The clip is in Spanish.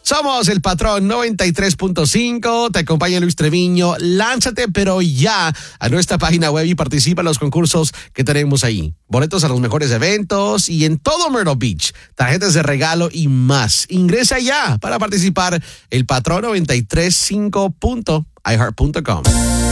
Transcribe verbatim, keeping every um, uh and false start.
Somos el Patrón noventa y tres punto cinco, te acompaña Luis Treviño. Lánzate, pero ya, a nuestra página web y participa en los concursos que tenemos ahí. Boletos a los mejores eventos y en todo Myrtle Beach, tarjetas de regalo y más. Ingresa ya para participar el Patrón noventa y tres punto cinco punto i heart punto com.